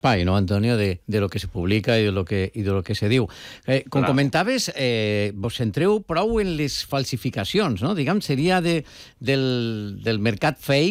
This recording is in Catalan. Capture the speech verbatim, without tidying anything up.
Pai, no, Antonio, de, de lo que se publica i de lo que, i de lo que se diu. Eh, com Clar. comentaves, eh, vos centreu prou en les falsificacions, no? Diguem, seria de, del, del mercat fake,